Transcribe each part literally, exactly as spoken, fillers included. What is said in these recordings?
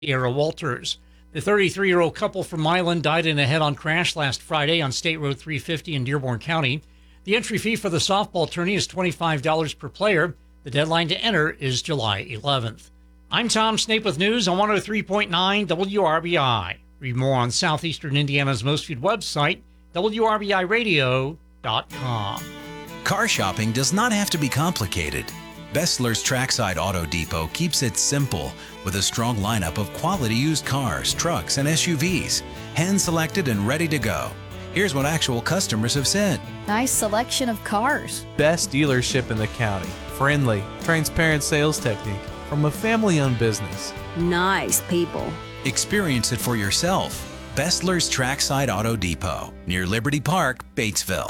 Sierra Walters. The thirty-three-year-old couple from Milan died in a head-on crash last Friday on State Road three fifty in Dearborn County. The entry fee for the softball tourney is twenty-five dollars per player. The deadline to enter is July eleventh. I'm Tom Snape with news on one oh three point nine W R B I. Read more on Southeastern Indiana's most viewed website, W R B I radio dot com. Car shopping does not have to be complicated. Bestler's Trackside Auto Depot keeps it simple with a strong lineup of quality used cars, trucks, and S U Vs, hand-selected and ready to go. Here's what actual customers have said. Nice selection of cars. Best dealership in the county. Friendly, transparent sales technique from a family-owned business. Nice people. Experience it for yourself. Bestler's Trackside Auto Depot, near Liberty Park, Batesville.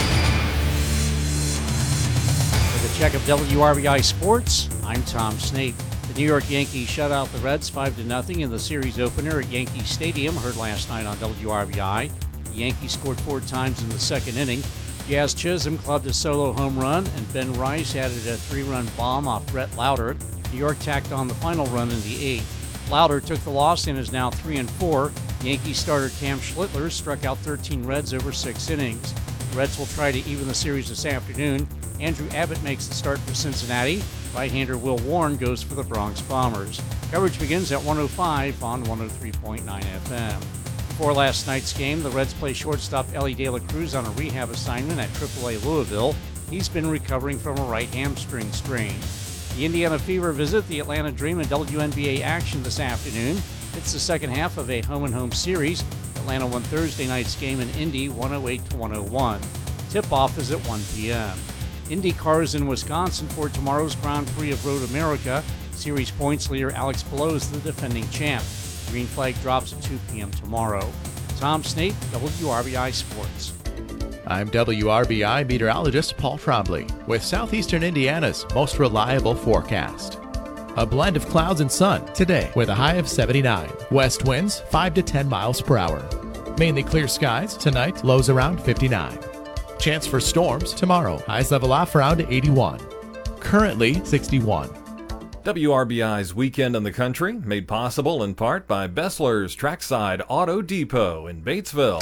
With a check of W R B I Sports, I'm Tom Snape. The New York Yankees shut out the Reds five to nothing in the series opener at Yankee Stadium, heard last night on W R B I. The Yankees scored four times in the second inning. Jazz Chisholm clubbed a solo home run, and Ben Rice added a three-run bomb off Brett Lauder. New York tacked on the final run in the eighth. Lauder took the loss and is now three and four. Yankee starter Cam Schlittler struck out thirteen Reds over six innings. The Reds will try to even the series this afternoon. Andrew Abbott makes the start for Cincinnati. Right-hander Will Warren goes for the Bronx Bombers. Coverage begins at one oh five on one oh three point nine F M. Before last night's game, the Reds play shortstop Ellie De La Cruz on a rehab assignment at triple A Louisville. He's been recovering from a right hamstring strain. The Indiana Fever visit the Atlanta Dream in W N B A action this afternoon. It's the second half of a home-and-home series. Atlanta won Thursday night's game in Indy one oh eight to one oh one. Tip-off is at one p.m. IndyCar is in Wisconsin for tomorrow's Grand Prix of Road America. Series points leader Alex Palou is the defending champ. Green flag drops at two p.m. tomorrow. Tom Snape, W R B I Sports. I'm W R B I meteorologist Paul Trombley with Southeastern Indiana's most reliable forecast. A blend of clouds and sun today with a high of seventy-nine. West winds five to ten miles per hour. Mainly clear skies tonight, lows around fifty-nine. Chance for storms tomorrow, highs level off around eighty-one. Currently sixty-one. W R B I's Weekend in the Country, made possible in part by Bestler's Trackside Auto Depot in Batesville.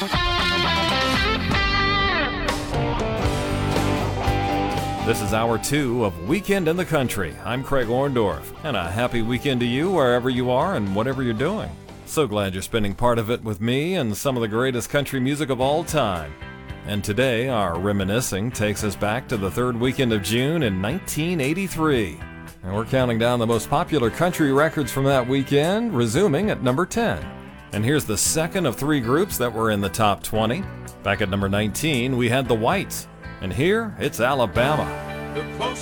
This is hour two of Weekend in the Country. I'm Craig Orndorff, and a happy weekend to you wherever you are and whatever you're doing. So glad you're spending part of it with me and some of the greatest country music of all time. And today, our reminiscing takes us back to the third weekend of June in nineteen eighty-three. And we're counting down the most popular country records from that weekend, resuming at number ten. And here's the second of three groups that were in the top twenty. Back at number nineteen, we had the Whites. And here, it's Alabama. The closer